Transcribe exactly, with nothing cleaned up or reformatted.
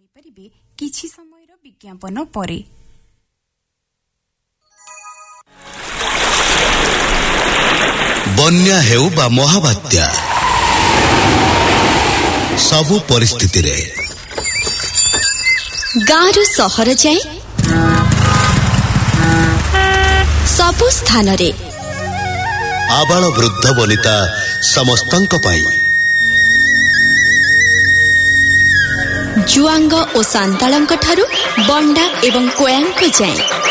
ଶୁଣିପାରିବେ କିଛି ସମୟର ବିଜ୍ଞାପନ ପରେ। ବନ୍ୟା ହେଉ ବା ମହାବାତ୍ୟା, ସବୁ ପରିସ୍ଥିତିରେ ଗାଁରୁ ସହର ଯାଏ ସବୁ ସ୍ଥାନରେ ଆବାଳ ବୃଦ୍ଧ ବନିତା ସମସ୍ତଙ୍କ ପାଇଁ, ଜୁଆଙ୍ଗ ଓ ସାନ୍ତାଳଙ୍କ ଠାରୁ ବଣ୍ଡା ଏବଂ କୋୟାଙ୍କ ଯାଏ